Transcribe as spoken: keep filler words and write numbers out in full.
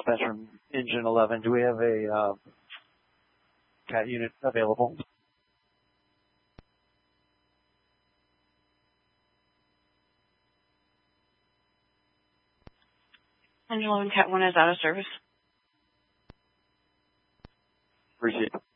dispatch from engine eleven. Do we have a uh, cat unit available? Engine eleven, Cat one is out of service. Appreciate it.